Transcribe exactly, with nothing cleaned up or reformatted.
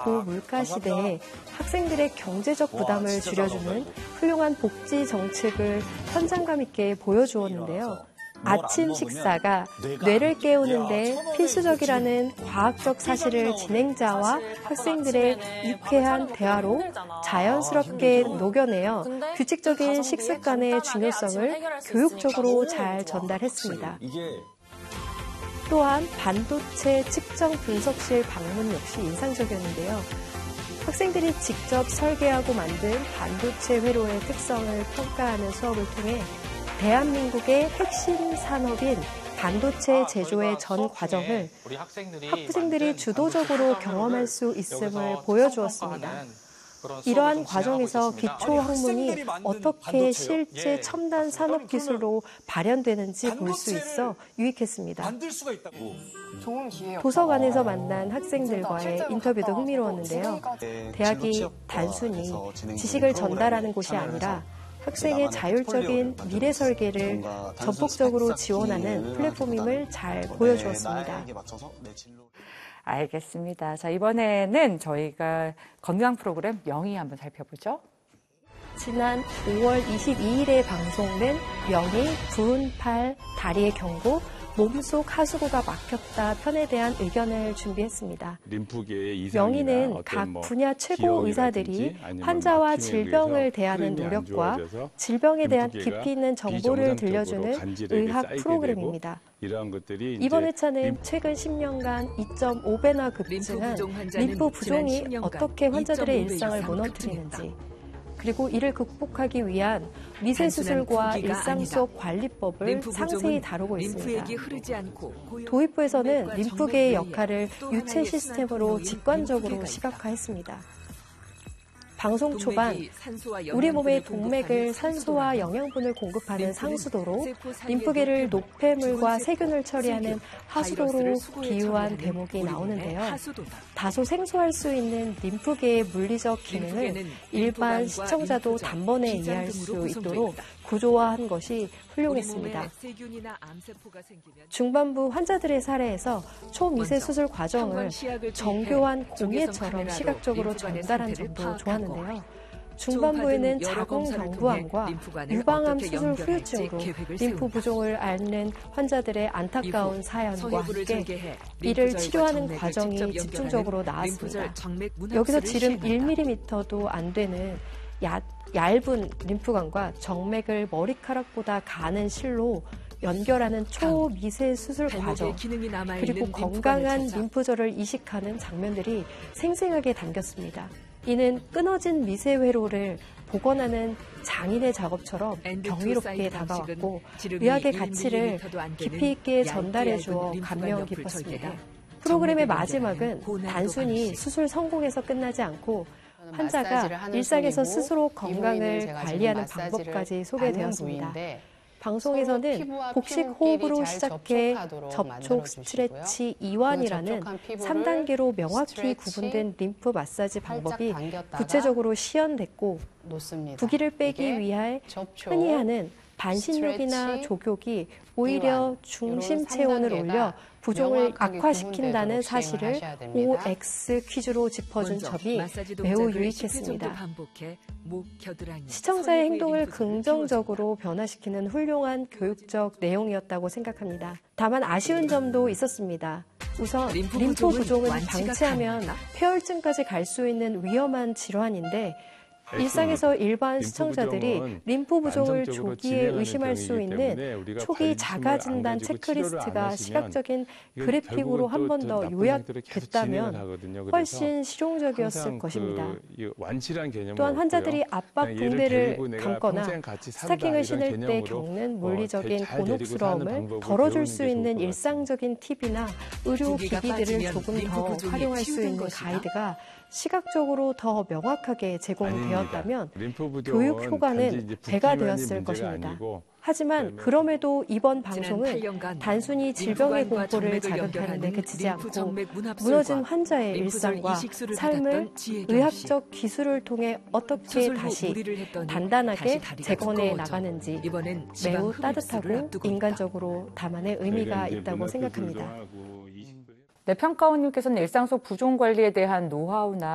고물가 시대에 학생들의 경제적 부담을 줄여주는 훌륭한 복지 정책을 현장감 있게 보여주었는데요. 아침 식사가 뇌를 깨우는데 필수적이라는 과학적 사실을 진행자와 학생들의 유쾌한 대화로 자연스럽게 녹여내어 규칙적인 식습관의 중요성을 교육적으로 잘 전달했습니다. 또한 반도체 측정 분석실 방문 역시 인상적이었는데요. 학생들이 직접 설계하고 만든 반도체 회로의 특성을 평가하는 수업을 통해 대한민국의 핵심 산업인 반도체 제조의 전 과정을 학부생들이 주도적으로 경험할 수 있음을 보여주었습니다. 이러한 과정에서 기초학문이 어떻게 실제 첨단 산업기술로 발현되는지 볼 수 있어 유익했습니다. 도서관에서 만난 학생들과의 인터뷰도 흥미로웠는데요. 대학이 단순히 지식을 전달하는 곳이 아니라 학생의 자율적인 미래 설계를 전폭적으로 지원하는 플랫폼임을 잘 보여주었습니다. 알겠습니다. 자, 이번에는 저희가 건강 프로그램 명의 한번 살펴보죠. 지난 오월 이십이일에 방송된 명의 부은팔 다리의 경고 몸속 하수구가 막혔다 편에 대한 의견을 준비했습니다. 명의는 각 분야 최고 의사들이 환자와 질병을 대하는 노력과 질병에 대한 깊이 있는 정보를 들려주는 의학 프로그램입니다. 이번 회차는 최근 십 년간 이 점 오 배나 급증한 림프 부종이 어떻게 환자들의 일상을 무너뜨리는지, 그리고 이를 극복하기 위한 미세수술과 일상 속 관리법을 상세히 다루고 있습니다. 도입부에서는 림프계의 역할을 유체 시스템으로 직관적으로 시각화했습니다. 방송 초반 우리 몸의 동맥을 산소와 영양분을 공급하는 상수도로, 림프계를 노폐물과 세균을 처리하는 하수도로 비유한 대목이 나오는데요. 다소 생소할 수 있는 림프계의 물리적 기능을 일반 시청자도 단번에 이해할 수 있도록 구조화한 것이 훌륭했습니다. 중반부 환자들의 사례에서 초미세 수술 과정을 정교한 공예처럼 시각적으로 전달한 점도 좋았는데요. 중반부에는 자궁경부암과 유방암 수술 후유증으로 림프 부종을 앓는 환자들의 안타까운 사연과 함께 이를 치료하는 과정이 집중적으로 나왔습니다. 여기서 지름 일 밀리미터도 안 되는 야, 얇은 림프관과 정맥을 머리카락보다 가는 실로 연결하는 초미세 수술 과정, 그리고 건강한 림프절을 이식하는 장면들이 생생하게 담겼습니다. 이는 끊어진 미세 회로를 복원하는 장인의 작업처럼 경이롭게 다가왔고 의학의 가치를 깊이 있게 전달해 주어 감명 깊었습니다. 프로그램의 마지막은 단순히 수술 성공에서 끝나지 않고 환자가 일상에서 스스로 건강을 관리하는 방법까지 소개되었습니다. 방송에서는 복식 호흡으로 시작해 접촉 스트레치 이완이라는 삼 단계로 명확히 구분된 림프 마사지 방법이 구체적으로 시연됐고, 부기를 빼기 위해 흔히 하는 반신욕이나 족욕이 오히려 중심 체온을 올려 부종을 악화시킨다는 사실을 오 엑스 퀴즈로 짚어준 점이 매우 유익했습니다. 시청자의 행동을 긍정적으로 변화시키는 훌륭한 교육적 내용이었다고 생각합니다. 다만 아쉬운 점도 있었습니다. 우선 림프 부종은 방치하면 폐혈증까지 갈 수 있는 위험한 질환인데, 일상에서 일반 시청자들이 림프 부종을 조기에 의심할 수 있는 초기 자가 진단 체크리스트가 시각적인 그래픽으로 한 번 더 요약됐다면 훨씬 실용적이었을 것입니다. 또한 환자들이 압박 붕대를 감거나 스타킹을 신을 때 겪는 물리적인 곤혹스러움을 덜어줄 수 있는 일상적인 팁이나 의료 기기들을 조금 더 활용할 수 있는 가이드가 시각적으로 더 명확하게 제공되었다면 교육 효과는 배가 되었을 것입니다. 하지만 그럼에도 이번 방송은 단순히 질병의 공포를 자극하는 데 그치지 않고 무너진 환자의 일상과 삶을 의학적 기술을 통해 어떻게 다시 단단하게 재건해 나가는지 매우 따뜻하고 인간적으로 다만의 의미가 있다고 생각합니다. 네, 평가원님께서는 일상 속 부종 관리에 대한 노하우나